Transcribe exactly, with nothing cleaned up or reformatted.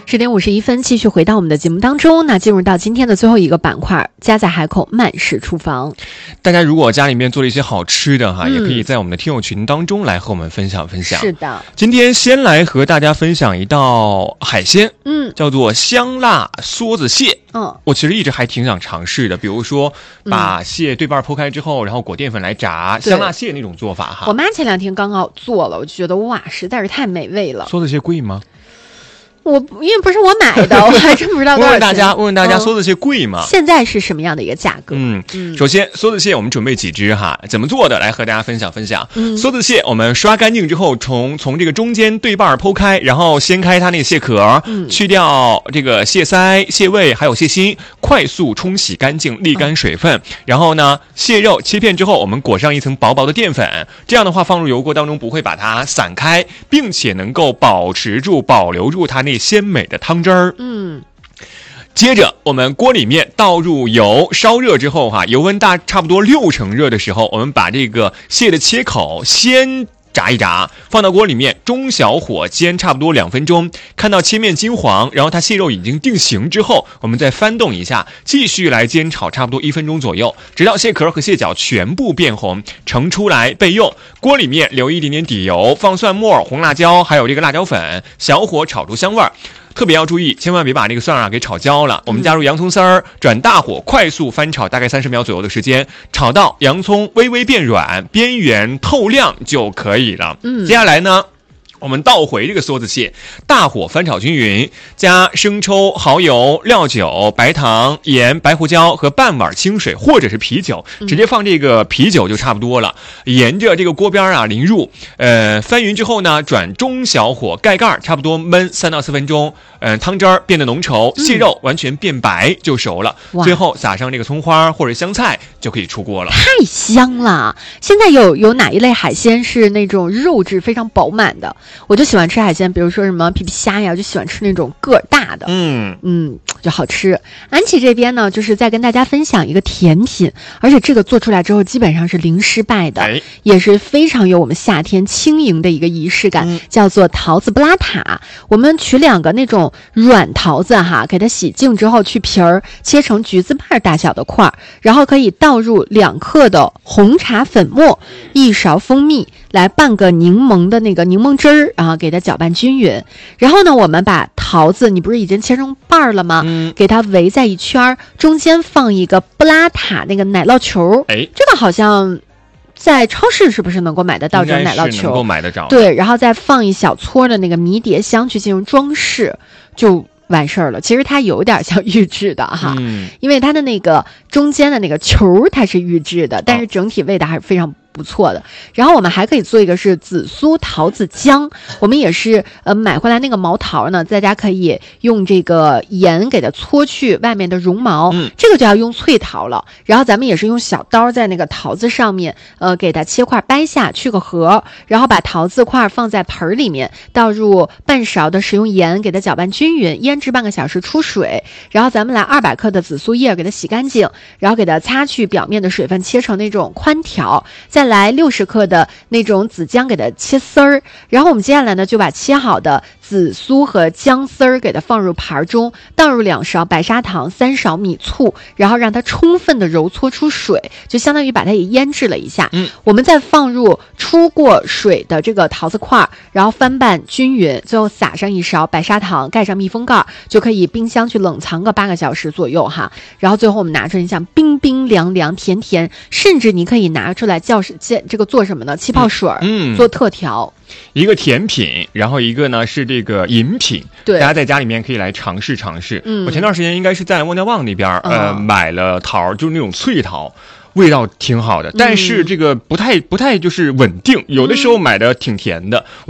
十点五十一分，继续回到我们的节目当中。那进入到今天的最后一个板块，家在海口慢食厨房。 大家如果家里面做了一些好吃的哈、嗯，也可以在我们的听友群当中来和我们分享分享。 是的， 今天先来和大家分享一道海鲜， 嗯， 叫做香辣梭子蟹。 嗯， 我其实一直还挺想尝试的，比如说把蟹对半剖开之后，然后裹淀粉来炸，香辣蟹那种做法哈。 我妈前两天刚好做了，我就觉得哇，实在是太美味了。 梭子蟹贵吗？ 我因为不是我买的，我还真不知道多少钱。 问问大家，问问大家，梭子蟹贵吗？ 现在是什么样的一个价格？ 嗯，嗯首先梭子蟹我们准备几只哈，怎么做的来和大家分享分享。嗯，梭子蟹我们刷干净之后，从从这个中间对半剖开，然后掀开它那个蟹壳，嗯，去掉这个蟹腮、蟹胃还有蟹心，快速冲洗干净，沥干水分。嗯、然后呢，蟹肉切片之后，我们裹上一层薄薄的淀粉，这样的话放入油锅当中不会把它散开，并且能够保持住、保留住它那鲜美的汤汁儿。 嗯， 接着我们锅里面倒入油，烧热之后哈，油温大差不多六成热的时候，我们把这个蟹的切口先炸一炸，放到锅里面中小火煎差不多两分钟，看到切面金黄，然后它蟹肉已经定型之后，我们再翻动一下，继续来煎炒差不多一分钟左右，直到蟹壳和蟹脚全部变红，盛出来备用。锅里面留一点点底油，放蒜末、红辣椒还有这个辣椒粉，小火炒出香味儿。特别要注意，千万别把这个蒜啊给炒焦了。我们加入洋葱丝儿，转大火，快速翻炒，大概三十秒左右的时间，炒到洋葱微微变软，边缘透亮就可以了。嗯，接下来呢，我们倒回这个梭子蟹，大火翻炒均匀，加生抽、蚝油、料酒、白糖、盐、白胡椒和半碗清水或者是啤酒，直接放这个啤酒就差不多了。嗯、沿着这个锅边啊淋入，呃，翻匀之后呢，转中小火盖盖，差不多焖三到四分钟，嗯、呃，汤汁儿变得浓稠，蟹肉完全变白就熟了。嗯、最后撒上这个葱花或者香菜就可以出锅了。 太香了！现在有有哪一类海鲜是那种肉质非常饱满的？我就喜欢吃海鲜，比如说什么皮皮虾呀，我就喜欢吃那种个儿大的，嗯嗯，就好吃。安琪这边呢，就是在跟大家分享一个甜品，而且这个做出来之后基本上是零失败的，哎、也是非常有我们夏天轻盈的一个仪式感，嗯、叫做桃子布拉塔。我们取两个那种软桃子哈，给它洗净之后去皮儿，切成橘子瓣大小的块儿，然后可以倒入两克的红茶粉末，一勺蜂蜜，来拌个柠檬的那个柠檬汁儿，然后给它搅拌均匀。然后呢，我们把桃子，你不是已经切成瓣儿了吗？嗯，给它围在一圈，中间放一个布拉塔那个奶酪球。哎，这个好像在超市是不是能够买得到这种奶酪球？ 能够买得着。 对，然后再放一小撮的那个迷迭香去进行装饰，就完事儿了。其实它有点像预制的哈，嗯、因为它的那个中间的那个球它是预制的，但是整体味道还是非常不错的。然后我们还可以做一个是紫苏桃子姜，我们也是呃买回来那个毛桃呢，大家可以用这个盐给它搓去外面的绒毛，嗯、这个就要用脆桃了。然后咱们也是用小刀在那个桃子上面呃给它切块掰下，去个核，然后把桃子块放在盆里面，倒入半勺的食用盐，给它搅拌均匀，腌制半个小时出水。然后咱们来二百克的紫苏叶给它洗干净，然后给它擦去表面的水分，切成那种宽条。再来六十克的那种紫姜给它切丝儿，然后我们接下来呢就把切好的紫苏和姜丝儿给它放入盘中，倒入两勺白砂糖，三勺米醋，然后让它充分的揉搓出水，就相当于把它也腌制了一下。嗯，我们再放入出过水的这个桃子块，然后翻拌均匀，最后撒上一勺白砂糖，盖上密封盖，就可以冰箱去冷藏个八个小时左右哈。然后最后我们拿出来，你想冰冰凉凉甜甜，甚至你可以拿出来叫这这个做什么呢？气泡水，嗯，做特调。 一个甜品，然后一个呢是这个饮品，对，大家在家里面可以来尝试尝试。嗯，我前段时间应该是在忘掉旺那边，嗯、呃，买了桃，就是那种脆桃。味道挺好的，但是这个不太不太就是稳定，有的时候买的挺甜的。